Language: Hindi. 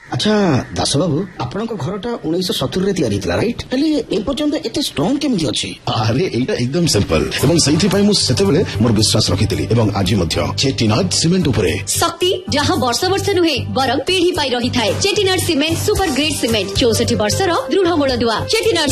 अच्छा दास बाबू आपनक घरटा 1970 रे तयारी थिला राइट हेले ए पर्यंत एते स्ट्रांग केमिति अछि? अरे एटा एकदम सिंपल एवं सही पई मु सेतेबेले मोर विश्वास रखितली एवं आज मध्य चेटिनाड सीमेंट उपरे शक्ति जहां वर्ष वर्ष नुहे बरं पीढ़ी पाई रही थाए। Chettinad cement super grade cement 64 वर्षर दृढ़ मूलदुआ। चेटिनाड